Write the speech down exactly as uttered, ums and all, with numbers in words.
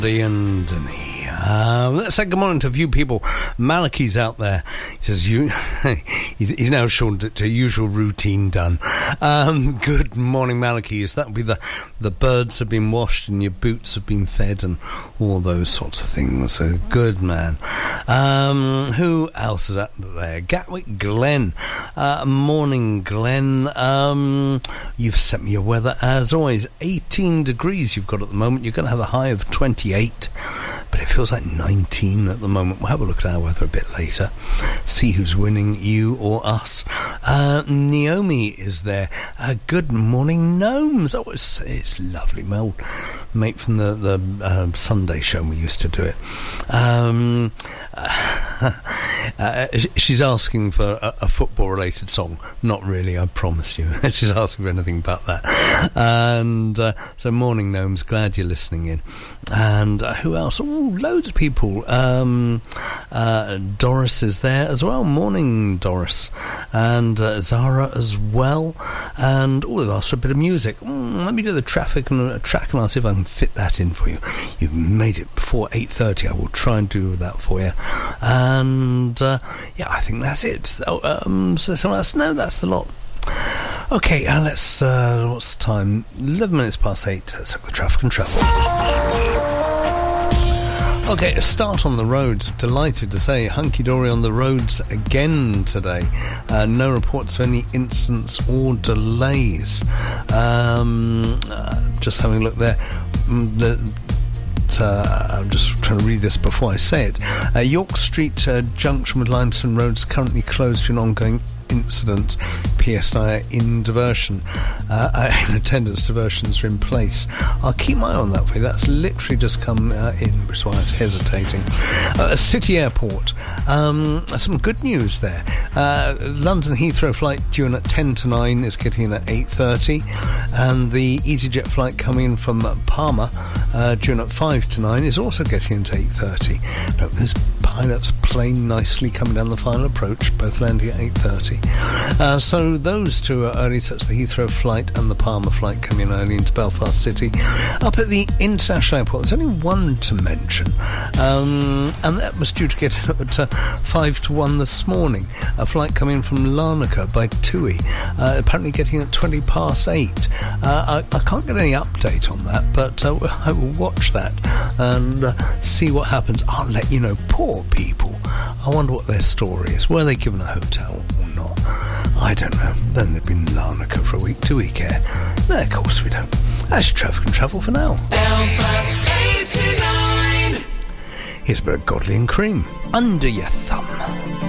And uh, let's say good morning to a few people. Malachi's out there. He says you. He's now shown to, to usual routine done. Um, good morning, Malachi. Is that would be the the birds have been washed and your boots have been fed and all those sorts of things. So good man. Um, who else is out there? Gatwick Glen. Uh, morning, Glen. Um, you've sent me your weather as always. eighteen degrees you've got at the moment. You're going to have a high of twenty-eight, but it feels like nineteen at the moment. We'll have a look at our weather a bit later, see who's winning, you or us. Uh, Naomi is there. Uh, good morning, Gnomes. Oh, it's, it's lovely. My old mate from the, the uh, Sunday show, we used to do it. Um, uh, uh, she's asking for a, a football-related song. Not really, I promise you. She's asking for anything but that. And uh, so, morning, Gnomes. Glad you're listening in. And uh, who else? Oh, loads of people. Um, uh, Doris is there as well. Morning, Doris. And uh, Zara as well. And all of us for a bit of music. Mm, let me do the traffic and uh, track, and I'll see if I can fit that in for you. You've made it before eight thirty. I will try and do that for you. And uh, yeah, I think that's it. So, um, so someone else? No, that's the lot. Okay, uh, let's. Uh, what's the time? Eleven minutes past eight. Let's have the traffic and travel. Okay, a start on the roads. Delighted to say hunky-dory on the roads again today. Uh, no reports of any incidents or delays. Um, uh, just having a look there. The, Uh, I'm just trying to read this before I say it. Uh, York Street uh, junction with Limestone Road is currently closed to an ongoing incident. P S and I are in diversion. Uh, in attendance, diversions are in place. I'll keep my eye on that for you. That's literally just come uh, in, which is why I was hesitating. Uh, City Airport. Um, some good news there. Uh, London Heathrow flight due in at ten to nine is getting in at eight thirty. And the EasyJet flight coming in from Palma uh, due in at five to nine is also getting into eight thirty. Note this pilot's plane nicely coming down the final approach, both landing at eight thirty. Uh, so those two are early, such the Heathrow flight and the Palma flight coming in early into Belfast City. Up at the international airport, there's only one to mention, um, and that was due to get in at uh, five to one this morning. A flight coming in from Larnaca by TUI, uh, apparently getting at twenty past eight. Uh, I, I can't get any update on that, but uh, I will watch that and uh, see what happens. I'll let you know. Poor people. I wonder what their story is. Were they given a hotel or not? I don't know. Then they've been in Larnaca for a week. Do we care? No, of course we don't. That's traffic and travel for now. Belfast eighty-nine. Here's a bit of Godley and Cream. Under your thumb.